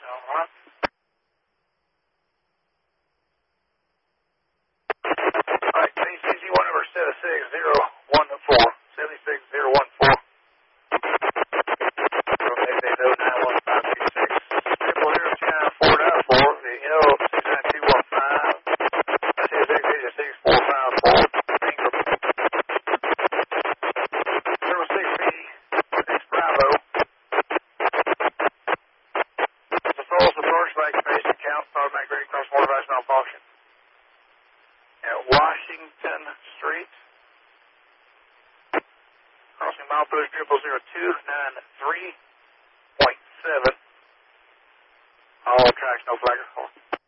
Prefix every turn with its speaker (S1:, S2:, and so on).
S1: Alright. Alright, KCG 1 number 76014. 76014. The L69215. CSX 06B, it's Bravo. The falls of first vaccination count, automatic ready cross water device malfunction. At Washington Street, crossing milepost 00293.7. All tracks, no flagger.